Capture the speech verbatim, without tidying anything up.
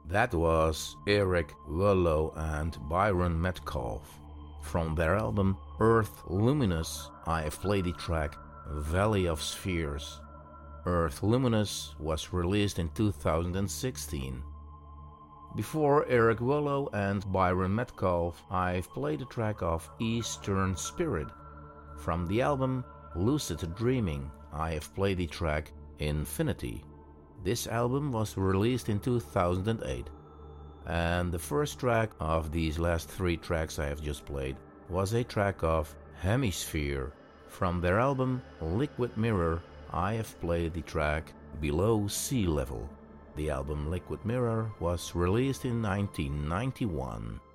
That was Eric Wurlow and Byron Metcalf. From their album Earth Luminous, I have played the track Valley of Spheres. Earth Luminous was released in two thousand sixteen. Before Eric Wurlow and Byron Metcalf, I've played a track of Eastern Spirit. From the album Lucid Dreaming, I have played the track Infinity. This album was released in two thousand eight. And the first track of these last three tracks I have just played was a track of Hemisphere. From their album Liquid Mirror, I have played the track Below Sea Level. The album Liquid Mirror was released in nineteen ninety-one.